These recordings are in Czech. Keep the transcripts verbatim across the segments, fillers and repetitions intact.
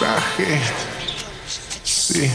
prachy si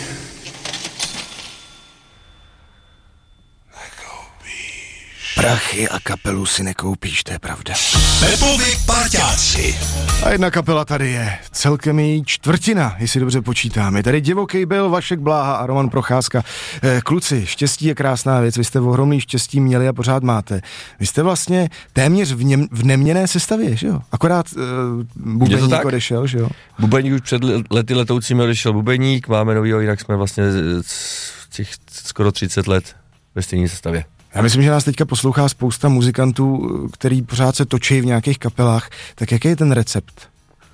Prachy a kapelu si nekoupíš, to je pravda. Pepovi parťáci. A jedna kapela tady je, celkem její čtvrtina, jestli dobře počítám. Je tady Divoký byl, Vašek Bláha a Roman Procházka. Eh, kluci, štěstí je krásná věc, vy jste ohromný štěstí měli a pořád máte. Vy jste vlastně téměř v, něm, v neměnné sestavě, že jo? Akorát eh, Bubeník odešel, že jo? Bubeník už před lety letoucími odešel Bubeník, máme novýho, jinak jsme vlastně těch skoro třicet let ve stejné sestavě. Já myslím, že nás teďka poslouchá spousta muzikantů, který pořád se točí v nějakých kapelách. Tak jaký je ten recept?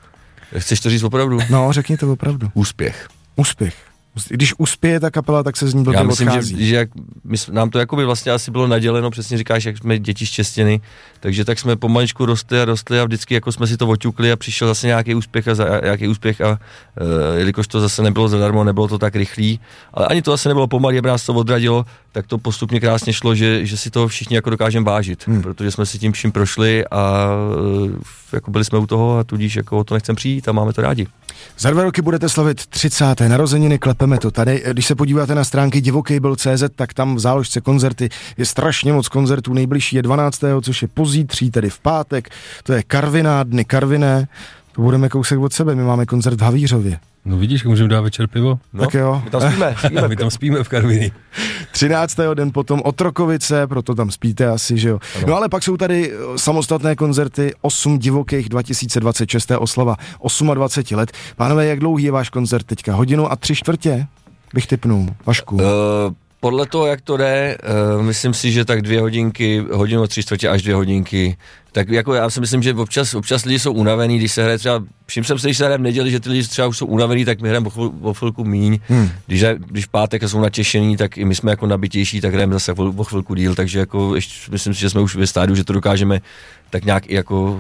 Chceš to říct opravdu? No, řekni to opravdu. Úspěch. Úspěch. Když uspěje ta kapela, tak se z ní blbě Já myslím, odchází. že, že jak my, nám to jakoby vlastně asi bylo naděleno, přesně říkáš, jak jsme děti štěstěny, takže tak jsme pomaličku rostli a rostli a vždycky jako jsme si to oťukli a přišel zase nějaký úspěch a, za, a nějaký úspěch a uh, jelikož to zase nebylo zadarmo, nebylo to tak rychlý, ale ani to zase nebylo pomalý, aby nás to odradilo, tak to postupně krásně šlo, že, že si to všichni jako dokážeme vážit, hmm. protože jsme si tím vším prošli a uh, jako byli jsme u toho a tudíž jako o to nechcem přijít a máme to rádi. Za dva roky budete slavit třicáté narozeniny, klepeme to tady. Když se podíváte na stránky divoký byl tečka cé zet, tak tam v záložce koncerty je strašně moc koncertů. Nejbližší je dvanáctého což je pozítří, tedy v pátek. To je Karviná, dny Karviné. To budeme kousek od sebe, my máme koncert v Havířově. No vidíš, jak můžeme dát večer pivo? No, tak jo. My tam spíme. spíme. My tam spíme v Karviní. třináctého den potom Otrokovice, proto tam spíte asi, že jo. Ano. No ale pak jsou tady samostatné koncerty, osm divokých dva tisíce dvacet šest oslava dvacet osm let. Pánové, jak dlouhý je váš koncert teďka? Hodinu a tři čtvrtě? Bych tipnul. Vašku. Uh, podle toho, jak to jde, uh, myslím si, že tak dvě hodinky, hodinu a tři čtvrtě až dvě hodinky. Tak jako já si myslím, že občas, občas lidi jsou unavený, když se hraje třeba, všim jsem se, když se hraje v neděli, že ty lidi třeba už jsou unavený, tak my hrajeme o chvilku míň. Hmm. Když, když pátek jsou natěšený, tak i my jsme jako nabitější, tak hrajeme zase o chvilku díl, takže jako ještě, myslím si, že jsme už ve stádiu, že to dokážeme tak nějak i jako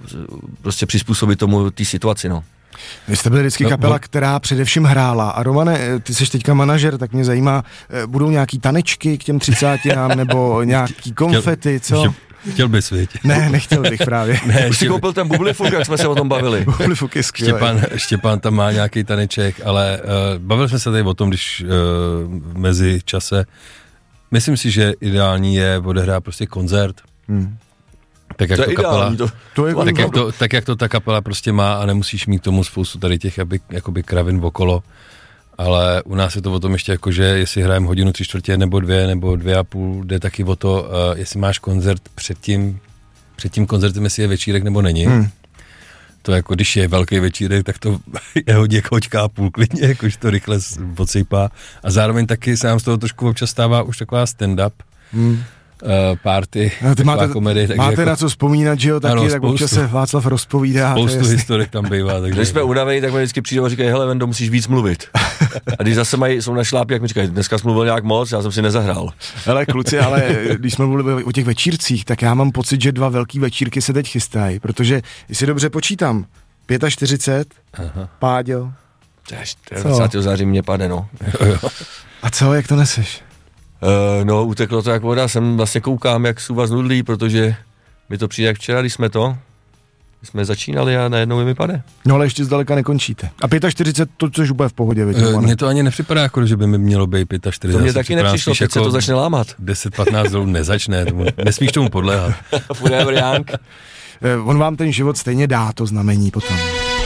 prostě přizpůsobit tomu té situaci, no. Vy jste byli vždycky no, kapela, která především hrála. A Romane, ty jsi teďka manažer, tak mě zajímá, budou nějaký tanečky k těm třicátinám nebo nějaký konfety, co? Chtěl, chtěl bys, viď? Ne, nechtěl bych právě. Ne, už si koupil ten bublifuk, jak jsme se o tom bavili. Bublifuk je skvělý. Štěpán, Štěpán tam má nějaký taneček, ale uh, bavili jsme se tady o tom, když uh, mezi čase, myslím si, že ideální je odehrát prostě koncert. Hmm. Tak jak to, to kapela, to, to je tak, jak to, tak jak to ta kapela prostě má a nemusíš mít k tomu spoustu tady těch aby, jakoby kravin okolo, ale u nás je to o tom ještě jako, že jestli hrajeme hodinu tři čtvrtě nebo dvě nebo dvě a půl, jde taky o to, uh, jestli máš koncert před tím, před tím koncertem, jestli je večírek nebo není. Hmm. To jako, když je velký večírek, tak to je hodně hoďka a půl klidně, jakož to rychle odsejpá a zároveň taky se nám z toho trošku občas stává už taková stand-up. Hmm. Uh, party, no, máte, komedie, takže máte jako, na co vzpomínat, že jo, taky, ano, tak občas se Václav rozpovídá. Spoustu historik tam bývá. Takže když jsme unavení, tak mi vždycky přijdou a říkají, hele Vendo, musíš víc mluvit. A když zase mají, jsou na šlápě, jak mi říkají, dneska jsi mluvil nějak moc, já jsem si nezahrál. Hele kluci, ale když jsme mluvili o těch večírcích, tak já mám pocit, že dva velký večírky se teď chystají, protože, jestli dobře počítám, čtyřicet pět, Aha. Páďo. dvacátého září mě padne, no. A co, jak to neseš? Uh, no, uteklo to jak voda, jsem vlastně koukám, jak jsou vás nudlí, protože mi to přijde jak včera, když jsme to, když jsme začínali a najednou mi pade. No ale ještě zdaleka nekončíte. A čtyřicet pět, to což úplně v pohodě, vidím. Uh, mně to ani nepřipadá, jako, že by mi mělo být čtyřicet pět. To mě taky nepřišlo, teď jako se to začne lámat. deset patnáct dolů nezačne, tomu, nesmíš tomu podléhat. On vám ten život stejně dá to znamení potom.